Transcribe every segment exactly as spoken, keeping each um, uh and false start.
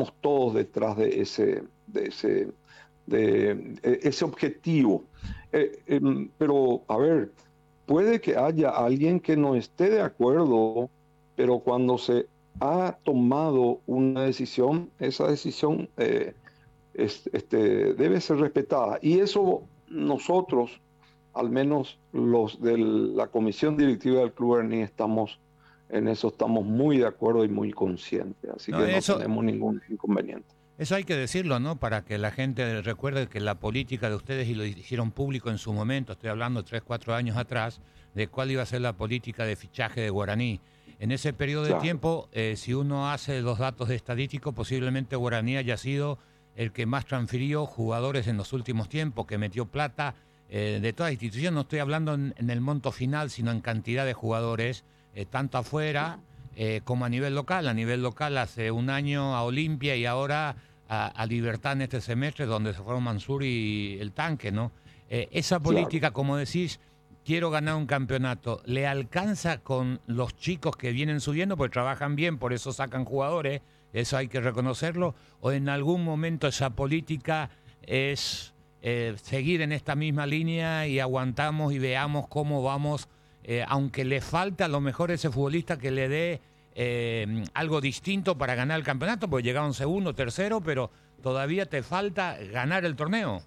estamos todos detrás de ese, de ese, de, eh, ese objetivo. Eh, em, pero, a ver, puede que haya alguien que no esté de acuerdo, pero cuando se ha tomado una decisión, esa decisión eh, es- este, debe ser respetada. Y eso nosotros, al menos los de la comisión directiva del Club Guaraní, estamos en eso, estamos muy de acuerdo y muy conscientes, así No, que no eso, tenemos ningún inconveniente. eso hay que decirlo, ¿no? Para que la gente recuerde que la política de ustedes, y lo hicieron público en su momento, estoy hablando tres, cuatro años atrás, de cuál iba a ser la política de fichaje de Guaraní. En ese periodo de Claro, tiempo, eh, si uno hace los datos estadísticos, posiblemente Guaraní haya sido el que más transfirió jugadores en los últimos tiempos, que metió plata eh, de toda institución. No estoy hablando en, en el monto final, sino en cantidad de jugadores, eh, tanto afuera eh, como a nivel local. A nivel local hace un año a Olimpia y ahora a, a Libertad en este semestre, donde se fueron Mansur y el Tanque, ¿no? Eh, esa claro. política, como decís, quiero ganar un campeonato, ¿le alcanza con los chicos que vienen subiendo? Porque trabajan bien, por eso sacan jugadores, eso hay que reconocerlo. ¿O en algún momento esa política es eh, seguir en esta misma línea y aguantamos y veamos cómo vamos, eh, aunque le falta a lo mejor ese futbolista que le dé eh, algo distinto para ganar el campeonato, porque llegaron segundo, tercero, pero todavía te falta ganar el torneo?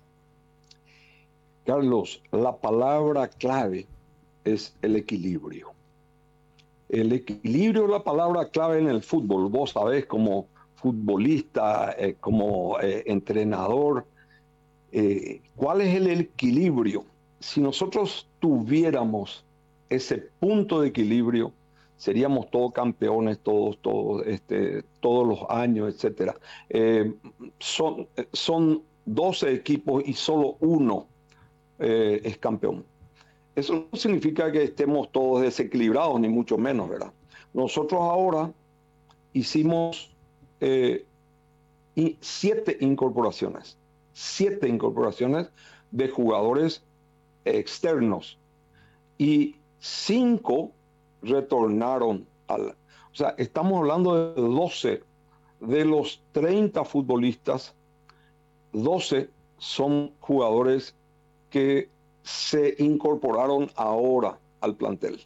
Carlos, la palabra clave es el equilibrio. El equilibrio es la palabra clave en el fútbol. Vos sabés, como futbolista, eh, como eh, entrenador, eh, ¿cuál es el equilibrio? Si nosotros tuviéramos ese punto de equilibrio, seríamos todos campeones, todos, todos, este, todos los años, etcétera. Eh, son, son doce equipos y solo uno eh, es campeón. Eso no significa que estemos todos desequilibrados, ni mucho menos, ¿verdad? Nosotros ahora hicimos eh, siete incorporaciones, siete incorporaciones de jugadores externos y cinco retornaron al... O sea, estamos hablando de doce de los treinta futbolistas, doce son jugadores que se incorporaron ahora al plantel,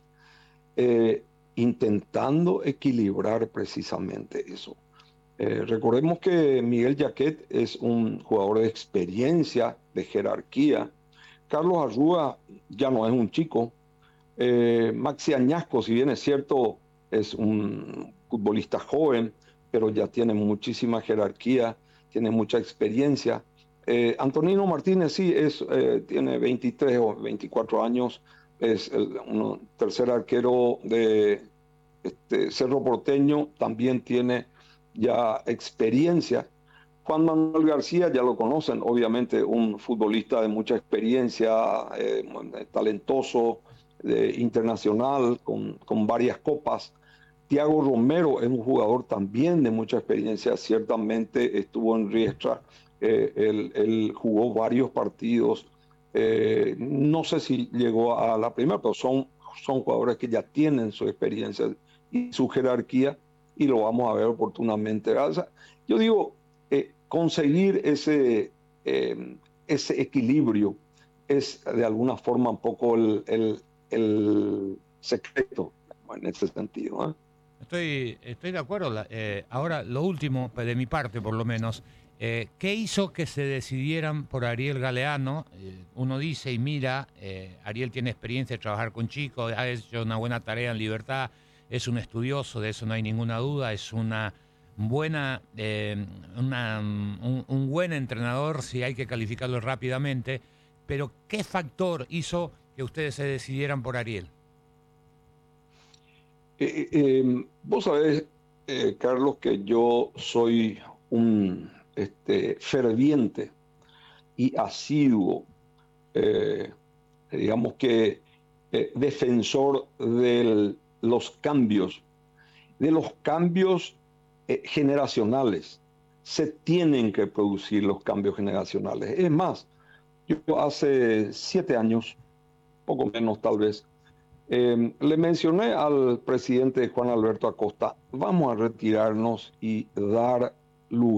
eh, intentando equilibrar precisamente eso. Eh, recordemos que Miguel Jaquet es un jugador de experiencia, de jerarquía. Carlos Arrúa ya no es un chico. Eh, Maxi Añasco, si bien es cierto, es un futbolista joven, pero ya tiene muchísima jerarquía, tiene mucha experiencia. Eh, Antonino Martínez sí, es, eh, tiene veintitrés o veinticuatro años, es el uno, tercer arquero de este, Cerro Porteño, también tiene ya experiencia. Juan Manuel García ya lo conocen, obviamente un futbolista de mucha experiencia, eh, talentoso, eh, internacional, con, con varias copas. Tiago Romero es un jugador también de mucha experiencia, ciertamente estuvo en Riestra, eh, él, él, jugó varios partidos, eh, no sé si llegó a la primera, pero son, son jugadores que ya tienen su experiencia y su jerarquía y lo vamos a ver oportunamente. O sea, yo digo, eh, conseguir ese, eh, ese equilibrio es de alguna forma un poco el, el, el secreto en ese sentido, ¿eh? Estoy, estoy de acuerdo. La- eh, ahora, lo último, pues, de mi parte por lo menos, eh, ¿qué hizo que se decidieran por Ariel Galeano? Eh, uno dice y mira, eh, Ariel tiene experiencia de trabajar con chicos, ha hecho una buena tarea en Libertad, es un estudioso, de eso no hay ninguna duda, es una buena, eh, una, un, un buen entrenador, si hay que calificarlo rápidamente, pero ¿qué factor hizo que ustedes se decidieran por Ariel? Eh, eh, vos sabés, eh, Carlos, que yo soy un este, ferviente y asiduo, eh, digamos que eh, defensor de los cambios, de los cambios eh, generacionales. Se tienen que producir los cambios generacionales. Es más, yo hace siete años, poco menos tal vez, eh, le mencioné al presidente Juan Alberto Acosta, vamos a retirarnos y dar lugar